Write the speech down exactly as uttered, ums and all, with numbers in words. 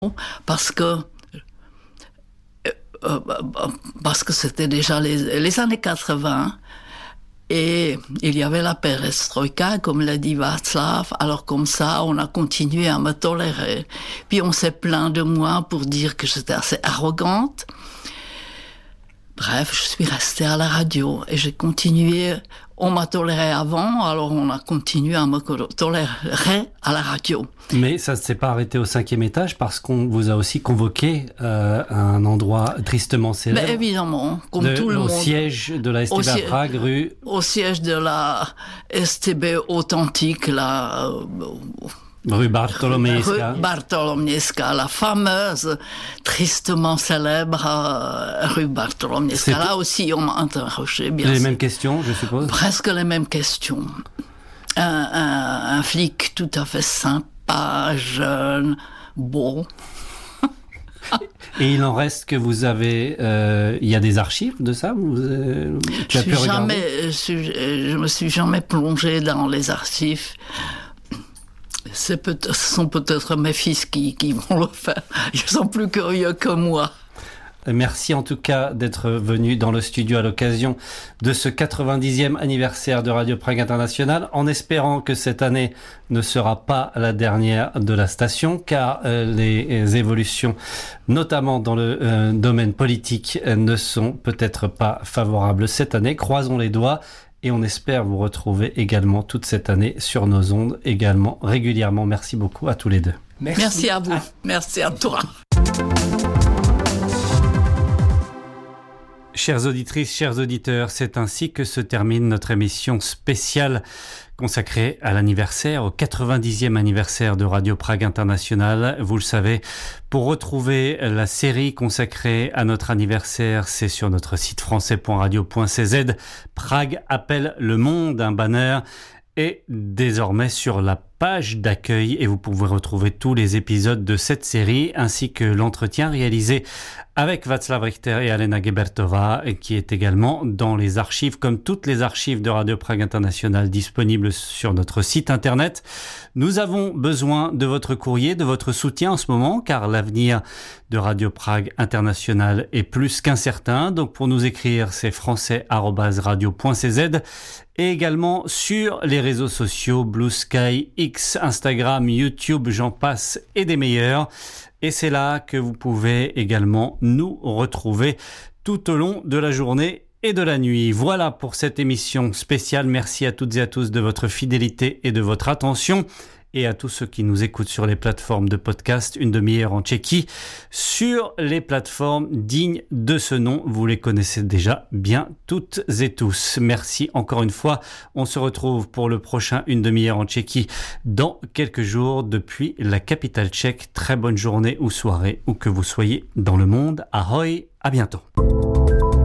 parce que euh, parce que c'était déjà les, les années quatre-vingts et il y avait la perestroïka, comme l'a dit Václav. Alors comme ça, on a continué à me tolérer. Puis on s'est plaint de moi pour dire que j'étais assez arrogante. Bref, je suis restée à la radio et j'ai continué. On m'a toléré avant, alors on a continué à me tolérer à la radio. Mais ça ne s'est pas arrêté au cinquième étage parce qu'on vous a aussi convoqué euh, à un endroit tristement célèbre. Mais évidemment, comme de, tout le au monde. Au siège de la S T B à Prague, rue... Au siège de la S T B authentique, la... Euh, Rue Bartolomiejska. Rue Bartolomiejska, la fameuse, tristement célèbre euh, rue Bartolomiejska. Là aussi, on m'a interrogé, bien sûr. Les mêmes questions, je suppose? Presque les mêmes questions. Un, un, un flic tout à fait sympa, jeune, beau. Et il en reste que vous avez... Euh, il y a des archives de ça? Vous, euh, tu as pu regarder? Jamais, je, je me suis jamais plongée dans les archives. C'est peut- ce sont peut-être mes fils qui, qui vont le faire. Ils sont plus curieux que moi. Merci en tout cas d'être venu dans le studio à l'occasion de ce quatre-vingt-dixième anniversaire de Radio Prague International, en espérant que cette année ne sera pas la dernière de la station, car euh, les évolutions, notamment dans le euh, domaine politique, ne sont peut-être pas favorables cette année. Croisons les doigts. Et on espère vous retrouver également toute cette année sur nos ondes, également régulièrement. Merci beaucoup à tous les deux. Merci, Merci à vous. Ah. Merci à toi. Chères auditrices, chers auditeurs, c'est ainsi que se termine notre émission spéciale consacrée à l'anniversaire, au quatre-vingt-dixième anniversaire de Radio Prague International. Vous le savez, pour retrouver la série consacrée à notre anniversaire, c'est sur notre site français point radio point c z. Prague appelle le monde, un banner est désormais sur la page d'accueil et vous pouvez retrouver tous les épisodes de cette série ainsi que l'entretien réalisé avec Václav Richter et Alena Gebertová, qui est également dans les archives, comme toutes les archives de Radio Prague International disponibles sur notre site internet. Nous avons besoin de votre courrier, de votre soutien en ce moment, car l'avenir de Radio Prague International est plus qu'incertain. Donc pour nous écrire, c'est français arobase radio point c z et également sur les réseaux sociaux Blue Sky, X, Instagram, YouTube, j'en passe et des meilleurs. Et c'est là que vous pouvez également nous retrouver tout au long de la journée et de la nuit. Voilà pour cette émission spéciale. Merci à toutes et à tous de votre fidélité et de votre attention. Et à tous ceux qui nous écoutent sur les plateformes de podcast, une demi-heure en Tchéquie, sur les plateformes dignes de ce nom. Vous les connaissez déjà bien toutes et tous. Merci encore une fois. On se retrouve pour le prochain une demi-heure en Tchéquie dans quelques jours depuis la capitale tchèque. Très bonne journée ou soirée, où que vous soyez dans le monde. Ahoj, à bientôt.